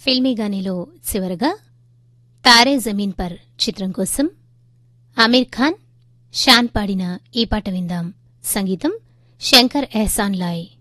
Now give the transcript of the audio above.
ఫిల్మీ గానీలో చివరగా తారే జమీన్ పర్ చిత్రం కోసం ఆమీర్ ఖాన్, షాన్ పాడిన ఈ పాట విందాం. సంగీతం శంకర్ ఎహ్సాన్ లాయ్.